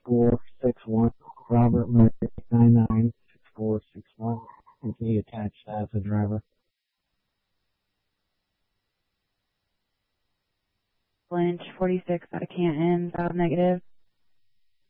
6461, Robert Murray 996461, and can you attach that as a driver? Lynch 46 out of Canton, negative.